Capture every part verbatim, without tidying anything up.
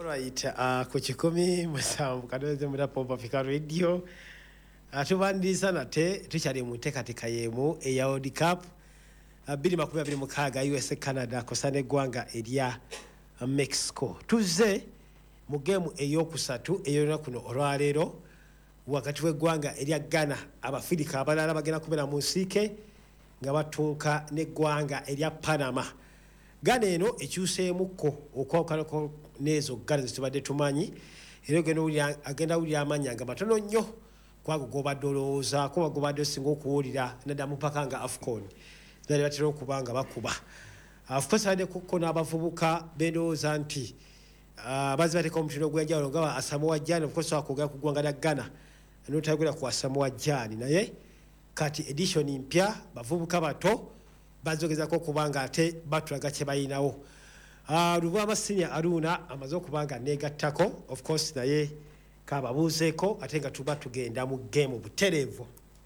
Alright, uh, ku kikumi musanvu kadoze mu Pompa Africa Radio. Atubandisa nate tukyali mu nteekateeka y'emu eya World Cup bbiri makumi abiri mu mukaaga U S A Canada kosana eggwanga erya Mexico. Tuze mu geemu ey'okusatu ey'olunaku kuno olwaleero wakati w'eggwanga erya Ghana Abafirika abalala bagenda kubeera mu nsiike nga batunka n'eggwanga erya Panama. Ghana eno ekyuseemukko okwawukanako n'ezo Ghana ze tubadde tumanyi era agenda wulira amanya nga matono nnyo kwago gobadde olowoozaako bagobadde osinga okuwulira naddamu paka nga AFCON nali batera okuba nga bakuba. Afukosadde kuko n'abavubuka bendowooza nti bazzi bateeka omutindo gw'enjawulo nga Asamoah Gyan ofukosa wakwogera ku ggwanga lya Ghana n'otayogera ku Asamoah Gyan naye kati edition mpya bavubuka bato bazogezako okuba nga ate batulaga kye bayinawo. Luvuma Senior Aruna amaze okuba nga negattako of course naye kababuuzeeko ate nga tuba tugenda mu game butereevu.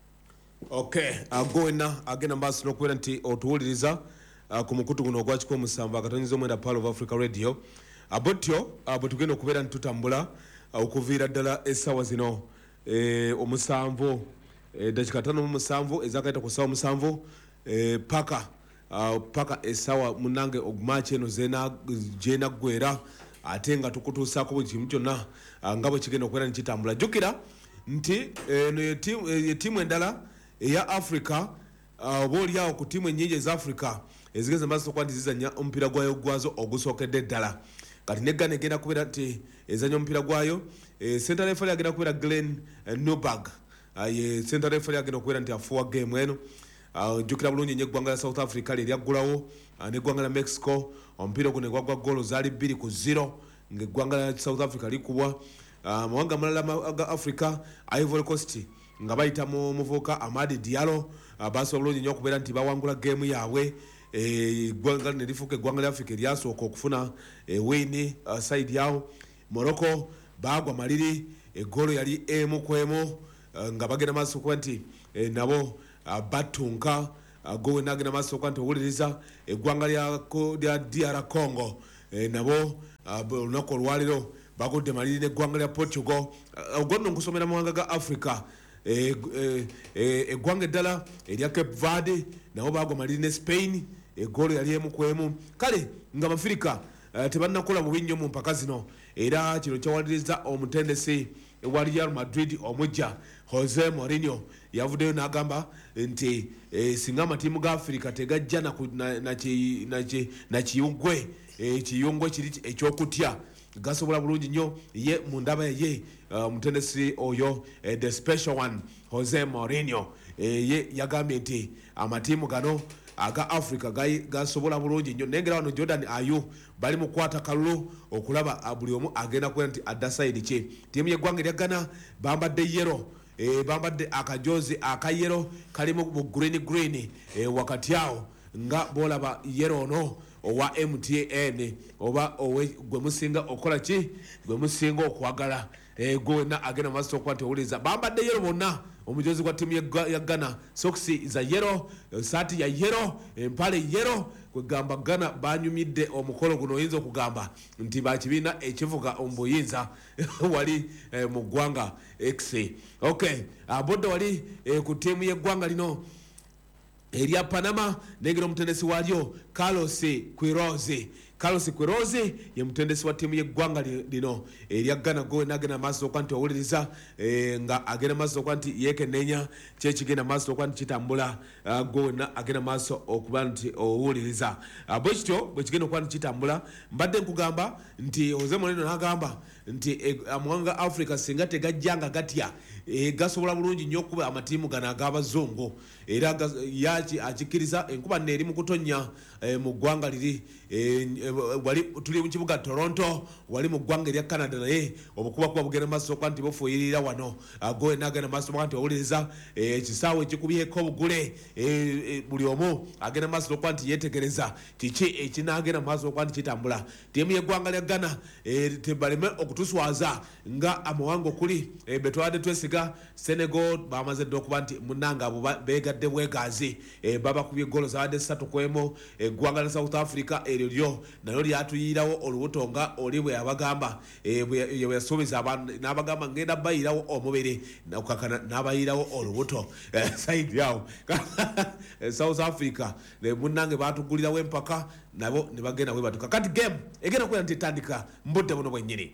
Okay, agowena agenda maaso n'okubeera nti otuwuliriza ku mukutu guno ogwa kikumi musanvu akatonyiza omwenda Pearl of Africa Radio. Abotyo bwe tugenda okubeera nti tutambula okuviira ddala essaawa zino omusanvu dakika ttaano mu musanvu ezakayita ku ssaawa musanvu paka paka essaawa munange ogumaaci eno gyenaggwera ate nga tukutuusaako buli kimu kyonna nga bwe kigenda okubeera nikitambula. Jjukira nti eno ye ttiimu endala eya Africa oba oliawo ku ttiimu ennyingi eza Africa ezigeze maaso okuba nti zizanya omupiira gwayo gwazo ogusookedde ddala. Kati ne Ghana egenda kubeera nti ezanya omupiira gwayo. Center referee agenda kubeera Glenn Newberg ye center referee agenda okubeera nti afuwa game eno. Jjukira bulungi nnyo eggwanga lya South Africa lyeryagulawo n'eggwanga lya Mexico omupiira guno gwagwa goolo zaali bbiri ku zero ng'eggwanga lya South Africa likubwa. Amawanga amalala ga Africa Ivory Coast nga bayita mu muvubuka Amadi Diallo basobola bulungi nnyo okubeera nti bawangula geemu yaabwe. Eggwanga ne lifuuka eggwanga lya Africa eryasooka okufuna wini side yawo. Morocco baagwa maliri eggoolo yali emu ku emu nga bagenda maaso okuba nti nabo batunka gowe nagenda maaso okuba nti owuliriza eggwanga lya D R Congo nabo olunaku olwaliro bagudde maliri n'eggwanga lya Portugal. Ogwo nno nkusomera mu mawanga ga Africa. Eggwanga eddala erya Cape Verde nabo bagwa maliri ne Spain eggoolo yali emu ku emu. Kale nga Abafirika tebannakola bubi nnyo mu mpaka zino era kino kyawaliriza omutendesi wa Real Madrid omujja Jose Mourinho yavuddeyo n'agamba nti singa amatiimu ga Africa tegajja na kiyungwe ekiyungwe kiri ekyokutya gasobola bulungi nnyo ye mu ndaba ye omutendesi oyo the special one Jose Mourinho ye yagambye nti amatiimu gano aga Africa gasobola bulungi nnyo. Nengera wano Jordan Ayew bali mu kwata kalulu okulaba buli omu agenda kubeera nti adda sayidi ki. Ttiimu y'eggwanga erya Ghana bambadde yero bambadde akajozi akayero kalimu mu green green wakati awo nga bolaba yero ono owa M T N oba owe gwe musinga okola ki gwe musinga okwagala gwena agenda maaso okuba nti owuliriza bambadde yero bonna. Omujozi gwa ttiimu ya Ghana sokisi za yero saati ya yero empale yero kwegamba Ghana banyumidde omukolo guno oyinza okugamba nti bakibiina ekivuga omubuyinza wali mu ggwanga X. Okay, abodde wali ku ttiimu y'eggwanga lino erya Panama nengera omutendesi walyo Carlos Queiroz. Carlos Queiroz ye mutendesi wa ttiimu y'eggwanga lino erya Ghana gowe nagenda maaso okuba nti owuliriza nga agenda maaso okuba nti yeekenneenya kyekigenda maaso okuba nti kitambula gowe agenda maaso okuba nti owuliriza. Bwe kityo bwe kigenda okuba nti kitambula mbadde nkugamba nti Jose Mourinho n'agamba nti amawanga Africa singa tegajjanga gatya gasobola bulungi nnyo okuba amatiimu gano ag'abazungu era yaki akikkiriza enkuba nno eri mu kutonnya mu ggwanga liri wali tuli mu kibuga Toronto wali mu ggwanga erya Canada naye obukuba kuba bugenda maaso okuba nti bufuuyirira wano gowe nagenda maaso okuba nti owuliriza ekisaawe ekikubyeko obugule buli omu agenda maaso okuba nti yeetegereza kiki ekinagenda maaso okuba nti kitambula. Ttiimu y'eggwanga lya Ghana tebaleme okutuswaza nga amawanga okuli betwabadde twesiga Senegal bamaze dde okuba nti munanga abo beegadde bwegaazi babakubye goolo zabadde ssatu ku emu. Eggwanga lya South Africa eryo lyo nalyo lyatuyiirawo olubuto nga oli bwe yabagamba bwe yasuubiza abantu n'abagamba ngenda bayirawo omubiri nakukakana n'abayirawo olubuto saidi awo South Africa munnange batugulirawo empaka nabo ne bagenda bwe batuka kati game egenda kubeera nti etandika mbudde buno bwennyini.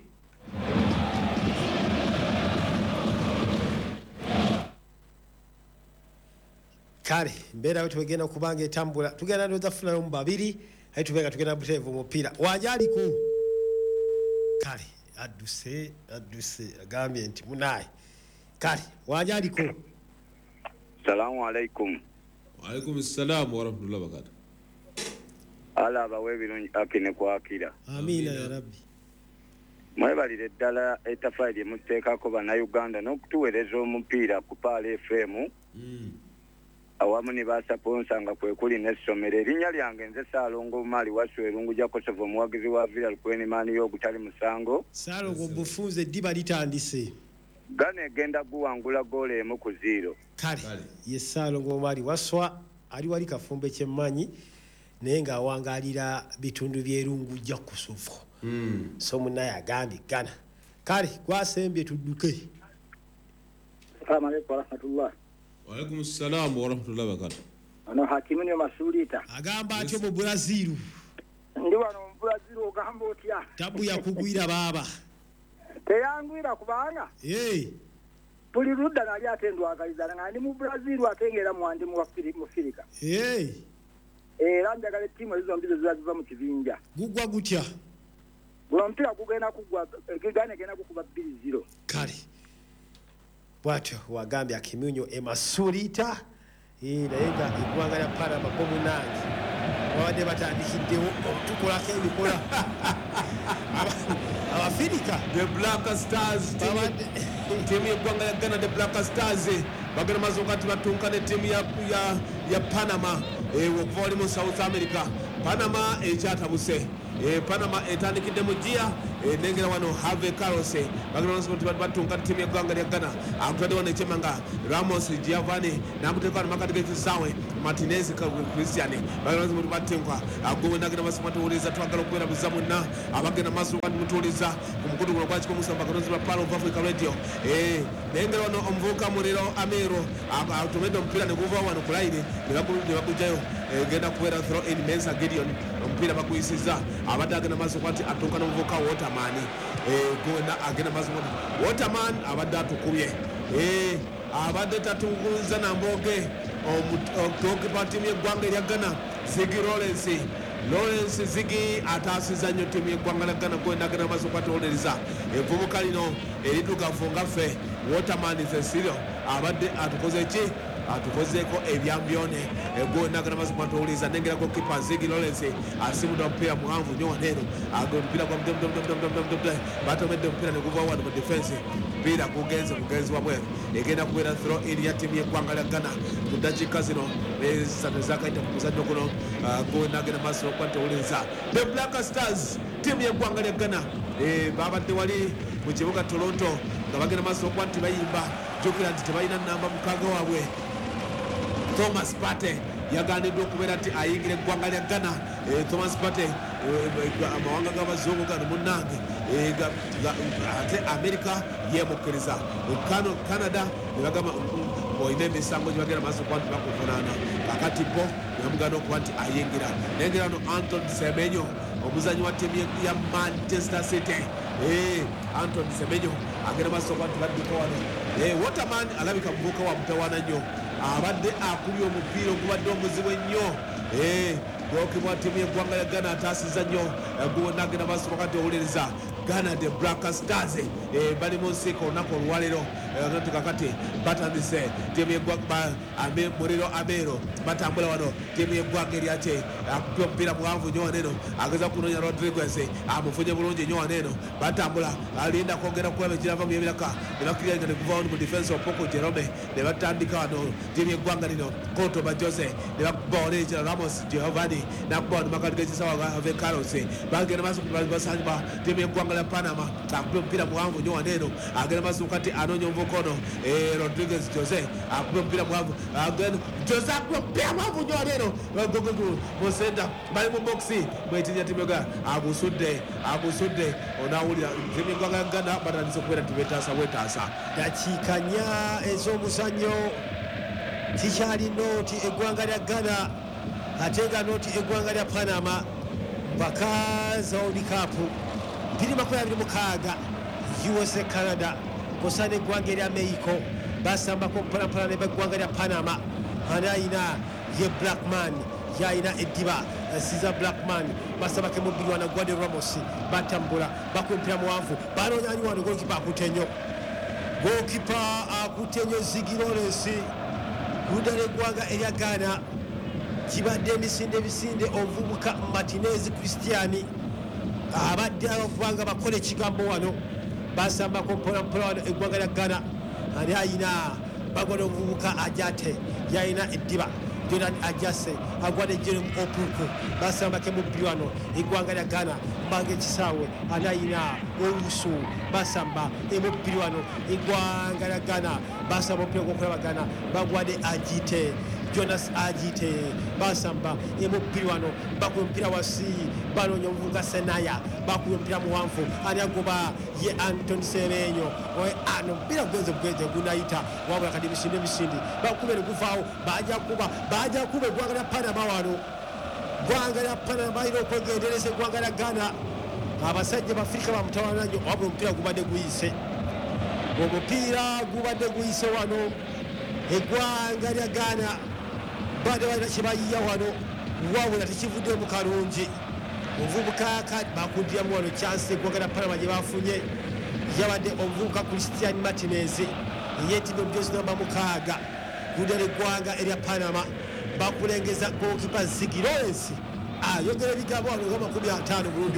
Kale mbeera wetu wegenda kubanga etambula tugenda ndoza funayo mu babiri ayi tubenga tugenda buteevu omupiira wajaliko kale adduse adduse agambye nti munaye kale wajaliko. Salamu alaikum. Wa alaikum assalam wa rahmatullahi wa barakatuh. Ala bawe birungi akine kwakira. Amina ya rabbi. Mwebalire ddala etafaali muteekako bana Uganda n'okutuweereza omupiira ku Paal F M. Mm. Awamu ne basaponsa nga kwe kuli n'essomero erinnya lyange nze Saalongo Mali Waswerungu ja Kosovo omuwagizi wa Villa Lukweni maani y'ogutali musango. Saalongo bufunze eddiba litandise. Gana egenda guwangula goolo emu ku zero. Kale ye Saalongo Mali Waswa ali wali kafumbe kyemmanyi naye ng'awangalira bitundu by'erungu ja Kosovo. Mm. So munaye agambye Gana. Kale gwasembye tudduke. Assalamu alaikum warahmatullah. Wa alaikum assalam wa rahmatullahi wa barakatuh. Ano hakimu ni Masulita. Agamba atyo mu Brazil. Ndi wano mu Brazil ogamba otya? Tabu ya kugwira baba. Teyangwira kubanga. Eh. Buli ludda nali atendwagaliza nga ndi mu Brazil atengera mwandi mu Afirika. Eh. Era njagala ttiimu ezo mbizo ziva mu kibinja. Gugwa gutya. Guno mpira gugenda kugwa Uganda egenda kukuba bbiri zero. Kale. Bwatyo wagambye Akimunyo Emasulita eh naye nga eggwanga lya Panama bomunangi babadde batandikiddewo okutukolako ebikola Abafirika The Black Stars tiimu y'eggwanga ya Ghana The Black Stars bagenda maze kati batunka ne tiimu ya ya ya Panama okuva wali mu South America. Panama ekyatabuse Panama etandikidde mu Gia nengera wano Harvey Carlos bagenda nti batunka tiimu y'eggwanga lya Ghana akutadde wano ekyemanga Ramos Giovanni n'amuteeka makati g'ekisaawe Martinez Christian bagenda nti batunka agwe nagenda basoma tuwuliza twagala okubeera buza munna abagenda maaso kandi mutuuliza ku mukulu guno gwakiko musamba kalonzi lwa Palo of Africa Radio nengera wano omuvubuka Muliro Amero atumedde omupiira ne guva wano ku layini ne bagujjayo egenda kubeera throw in Mensa Gideon omupiira baguyisiza abadde agenda maaso kwati atunka n'omuvubuka Waterman gwena agenda maaso Waterman abadde atukubye abadde tatuguza namboge omutokipa tiimu y'eggwanga erya Ghana Ziggy Lawrence Lawrence Ziggy ataasiza nnyo tiimu y'eggwanga lya Ghana gwena agenda maaso kwatowuliriza evubuka lino eriddugavu nga ffe Waterman Cecilio abadde atukoze ki atukozeeko ebyambyone egwena agenda maaso kwatowuliriza nengerako kipa Ziggy Lawrence asimudde omupiira muwanvu nnyo waneero aga omupiira gwa batomedde omupiira ne guva wano mu defense omupiira gugenze mugenzi wabweru egenda kubeera throw in ya tiimu y'eggwanga lya Ghana mu ddakiika zino esatu ezakayita ku muzannyo guno gwena agenda maaso kwatowuliriza The Black Stars tiimu y'eggwanga lya Ghana babadde wali mu kibuga Toronto nga bagenda maaso okuba nti bayimba jjukira nti tebalina namba mukaaga waabwe Thomas Partey yaganiddwa okubeera nti ayingira eggwanga lya Ghana. Thomas Partey amawanga g'abazungu gano munnange ate America yeemukkiriza Canada ne bagamba olina emisango gye bagenda maaso okuba nti bakuvunaana kakati bo nebamugana okuba nti ayingira nengera no Anton Semenyo omuzanyi wa ttiimu ya Manchester City Anton Semenyo agenda maaso okuba nti badduka wano Waterman alabika muvubuka wa mutawaana nnyo abadde akubye omupiira ogubadde omuzibu ennyo gwokibwa ttiimu y'eggwanga lya Ghana ataasiza nnyo gwonna agenda maaso wakati owuliriza Ghana The Black Stars bali mu nsiika olunaku olwaleero nti kakati batandise ttiimu y'eggwanga Muliro Amero batambula wano ttiimu y'eggwanga eryakye akupye omupiira muwanvu nnyo waneeno ageza kunoonya Rodriguez amufunye bulungi nnyo waneeno batambula alinda kwongera kulaba ekirava mu byebiraka ne bakirya nga ne guva wano mu defense Opoko Jerome ne batandika wano ttiimu y'eggwanga lino Kotoba Jose ne bakuba wano ekira Ramos Giovanni Vade nakuba wano makati gezisawa ave Carlos bagenda maso basanyuma timu y'eggwanga lya Panama akuba omupiira muwanvu nnyo waneno agenda maso kati anoonya omukono Rodriguez Jose akuba omupiira muwanvu agenda Jose akuba omupiira muwanvu nnyo waneno gogogo mu center bali mu boxi bwetinya timu ga agusudde agusudde onawulira timu y'eggwanga lya Ghana batandise okubeera tubetaasa wetaasa dakiika nnya ez'omuzannyo tikyali nooti eggwanga lya Ghana ate nga nooti eggwanga lya Panama bakaza World Cup bbiri makumi abiri mukaaga U S A Canada kosa n'eggwanga erya Mexico basambako mpolampala ne beggwanga lya Panama ani ayina ye Blackman yayina eddiba Caesar Blackman basabake mubiri wana Guade Ramos batambula bakumpira muwanvu banoonya ani wano golikipa akutte nnyo golikipa akutte nnyo Ziggy Lawrence kudda n'eggwanga erya Ghana kibadde emisinde ebisinde omuvubuka Martinez Christian abadde abavanga bakola ekigambo wano basambako mpolampola wano eggwanga lya Ghana ani ayina bagwana omuvubuka Ajate yayina eddiba Jordan Ajase agwadde Jeremy Opuku basambake mubiri wano eggwanga lya Ghana mbange kisaawe ani ayina olusu basamba emubiri wano eggwanga lya Ghana basamba omupiira gw'okulabagana bagwadde Ajite Jonas Ajite basamba emubiri wano bakuba omupiira wasi banoonya omuvubuka Senaya bakuba omupiira muwanvu ani agoba ye Anthony Semenyo oye ano omupiira gugenze bugenze gunayita wabula kati emisinde emisindi bakuba neguvaawo bajja kuba bajja kuba eggwanga lya Panama wano eggwanga lya Panama balina okwegendereza eggwanga lya Ghana abasajja bafirika bamutawaana nnyo wabula omupiira gubadde guyise omupiira gubadde guyise wano eggwanga lya Ghana bade balina kyebayiya wano wabula tekivuddemu kalungi omuvubuka bakuddiramu wano kyansi eggwanga lya Panama gye bafunye yabadde omuvubuka Christian Martinez eyeetimba omujozi namba mukaaga kudda eggwanga erya Panama bakulengeza golikipa Ziggy Lawrence ayogera ebigambo wano nga makumi ataano mulundi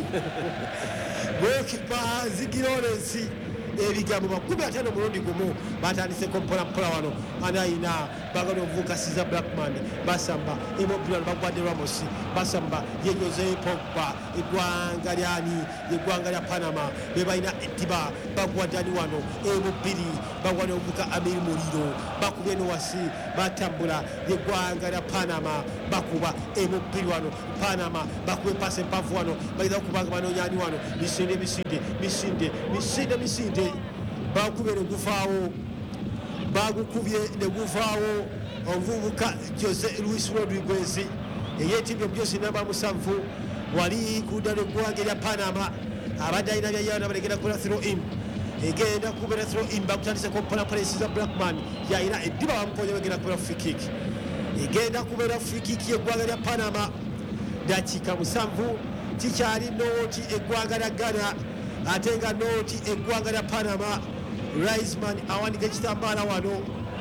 golikipa Ziggy Lawrence ebigambo makumi ataano mulundi gumu batandiseko mpolampola wano ani ayina bagana omuvubuka Caesar Blackman basamba emubiri wano bagwadde Ramos basamba ye Jose Pogba eggwanga lyani eggwanga lya Panama be balina eddiba bagwadde ani wano emubiri bagwadde omuvubuka Amir Muliro bakubye nowasi batambula eggwanga lya Panama bakuba emubiri wano Panama bakuba epasi empavu wano bageza okubanga banoonya ani wano misinde misinde misinde misinde misinde bakubye neguvaawo bagukubye neguvaawo omuvubuka Jose Luis Rodriguez eyeetimbye omujosi namba musanvu wali kudda n'eggwanga erya Panama abadde alina byayana balegera kukola throw in egenda kubeera throw in bakutandiseko mpolampola Caesar Blackman yayina eddiba bamukonya bagenda kubeera free kick egenda kubeera free kick y'eggwanga lya Panama dakiika musanvu tikyali nooti eggwanga lya Ghana ate nga nooti eggwanga lya Panama Raisman awanika ekitambaala wano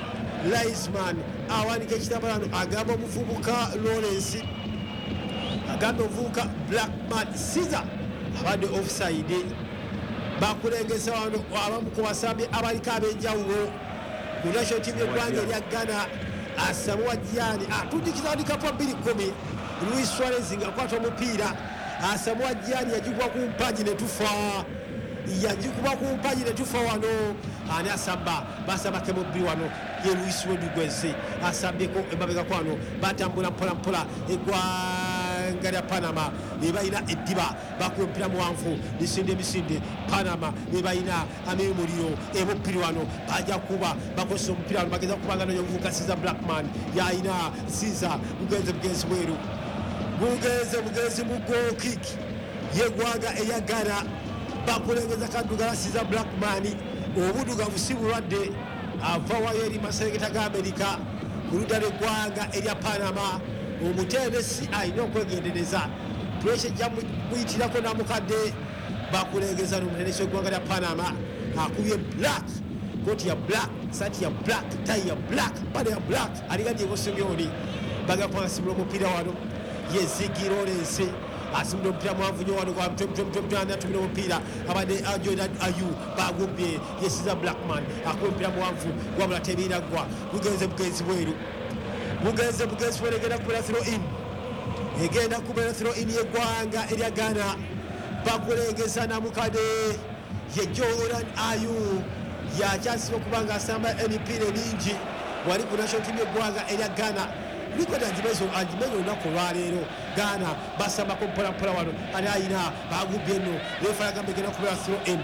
Raisman awanika ekitambaala wano agamba omuvubuka Lawrence agamba omuvubuka Blackman Caesar abadde offside bakulengeza wano abamu ku basambi abaliko ab'enjawulo ku national team y'eggwanga erya Ghana Asamoah Gyan atuddikiza World Cup bbiri kumi Luis Suarez ng'akwata omupiira Asamoah Gyan yagikuba ku mpagi ne tufa yagikuba ku mpagi ne tufa wano ani asamba basambake mubiri wano ye Luis Rodriguez asambyeko emabega kwano batambula mpolampola eggwanga lya Panama ne balina eddiba bakuba omupiira muwanvu misinde emisinde Panama ne balina Amir Muliro emubiri wano bajja kuba bakozesa omupiira wano bageza kubanga noyo omuvubuka Caesar Blackman yayina Caesar bugenze bugenzi bweru bugenze bugenzi mu goal kick yeggwanga eya Ghana bakulengeza kaddugala Caesar Blackman obuddugavu si bulwadde ava wayo eri maserengeta ga Amerika ku ludda lw'eggwanga erya Panama omutendesi alina okwegendereza puresha ejja muyitirako namukadde bakulengeza n'omutendesi w'eggwanga lya Panama akubye black koti ya black sati ya black tayi ya black bade ya black aligadde Simeoni bagapanga simula omupiira wano ye Ziggy Lawrence asimula omupiira muwanvu nnyo wano gwa mutwe mutwe mutwe atumira omupiira abadde Jordan Ayew bagubye ye Caesar Blackman akuba omupiira muwanvu wabula tebiiraggwa bugenze bugenzi bweru bugenze bugenzi bweru egenda kubeera throw in egenda kubera throw in yeggwanga erya Ghana bakulengeza namukade ye Jordan Ayu yakyasiba okubanga asamba emipiira emingi wali ku national team yeggwanga erya Ghana likoda njimezo anjimezo olunaku olwaleero Ghana basambako mpolampola wano ani ayina bagubye nno refa agamba egenda kubera throw in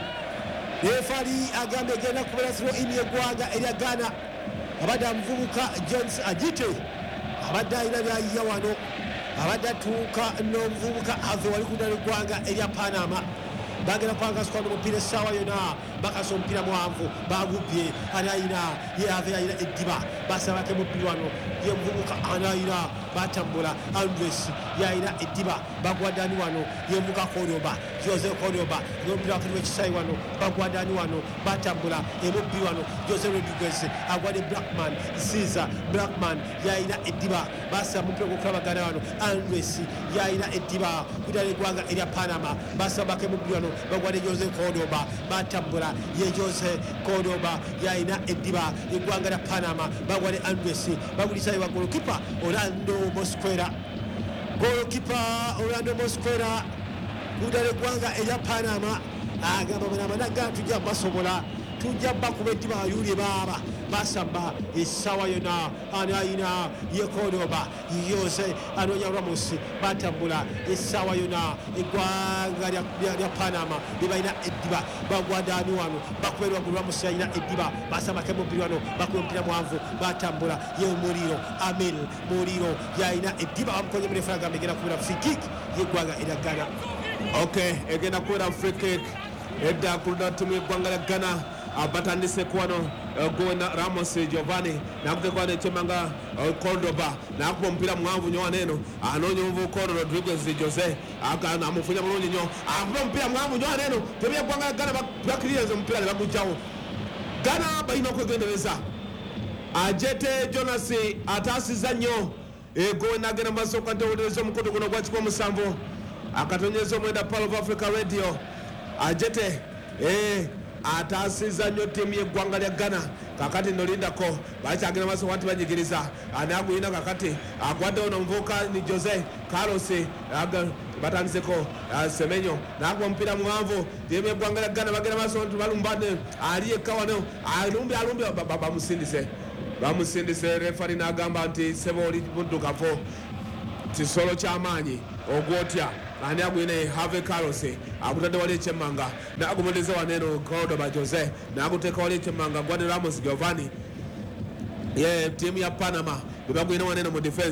refari agamba egenda kubera throw in yeggwanga erya Ghana abadde amuvubuka Jones Ajite abadde ayina byayiya wano abadde atuuka n'omuvubuka ave wali ku ddala eggwanga erya Panama bagenda kwanga skwano omupiira essaawa yonna bakasa omupiira muwanvu bagubye anayina ye ave ayina eddiba basabako emupira wano ye muvubuka anayina batambula Andres yayina eddiba bagwadani wano ye muvubuka Koryoba Jose Koryoba n'omupiira wakati w'ekisaayi wano bagwadani wano batambula emupira wano Jose Rodriguez agwadde Blackman Caesar Blackman yayina eddiba basaba omupiira gw'okulabagana wano Andres yayina eddiba ku ddala eggwanga erya Panama basabako emupira wano bagwadde Jose Koryoba batambula ye Jose Koryoba yayina eddiba eggwanga lya Panama bagwadde Andres bagulisa wa golokipa Orlando Mosquera golokipa Orlando Mosquera ku ddala eggwanga erya Panama agamba Panama naga tujja basobola tujja bakuba eddiba ayulye baaba basamba essaawa yonna ani ayina ye Koryoba Jose anoonya Ramos batambula essaawa yonna eggwanga lya Panama bebalina eddiba bagwadani wano bakuberwa gu Ramos yayina eddiba basambako emupira wano bakuba omupira muwanvu batambula ye Muliro Amel Muliro yayina eddiba bamukonye murefa agamba egenda kubera free kick yeggwanga erya Ghana. Okay, egenda kubera free kick edda ku ttiimu yeggwanga lya Ghana abatandise kwano Gowena Ramos Giovanni nakutekwano ekyemanga Cordoba nakuba omupiira muwanvu nnyo waneeno anoonya omuvubuka ono Rodriguez Jose amufunya bulungi nnyo akuba omupiira muwanvu nnyo waneeno tebyeggwanga lya Ghana bakiriza omupiira ne bagugyawo Ghana balina okwegendereza Ajete Jonas ataasiza nnyo Gowena agenda maaso okwantewolereza omukoto guno gwa kikumi musanvu akatonyeza omwenda Pearl of Africa Radio Ajete eh ataasiza nnyo ttiimu yeggwanga lya Ghana kakati nolindako bakyagenda maaso wanti banyigiriza ani aguyina kakati agwaddewo nomuvubuka ni Jose Carlos batandiseko Semenyo nakuba omupiira muwanvu ttiimu yeggwanga lya Ghana bagenda maaso nti balumbane ali yekka wano alumbi alumbi bamusindise bamusindise refari n'agamba nti sebo oli muddukavu kisolo ky'amaanyi ogwotya ani agwine Have Carlos agutadde wali ekyemmanga nagumuliriza waneeno Cordoba Jose naguteeka wali ekyemmanga gwadde Ramos Giovanni ye ttiimu ya Panama bwe bagwine waneeno mu defense